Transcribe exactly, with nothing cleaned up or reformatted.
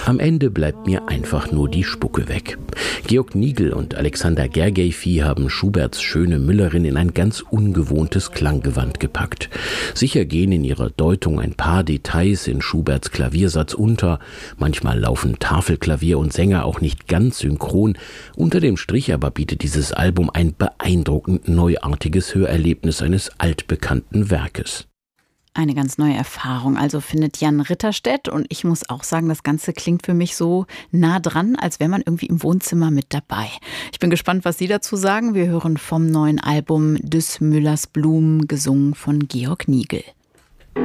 Am Ende bleibt mir einfach nur die Spucke weg. Georg Nigl und Alexander Gergely haben Schuberts schöne Müllerin in ein ganz ungewohntes Klanggewand gepackt. Sicher gehen in ihrer Deutung ein paar Details in Schuberts Klaviersatz unter. Manchmal laufen Tafelklavier und Sänger auch nicht ganz synchron. Unter dem Strich aber bietet dieses Album ein beeindruckend neuartiges Hörerlebnis eines altbekannten Werkes. Eine ganz neue Erfahrung, also findet Jan Ritterstedt. Und ich muss auch sagen, das Ganze klingt für mich so nah dran, als wäre man irgendwie im Wohnzimmer mit dabei. Ich bin gespannt, was Sie dazu sagen. Wir hören vom neuen Album Des Müllers Blumen, gesungen von Georg Nigl.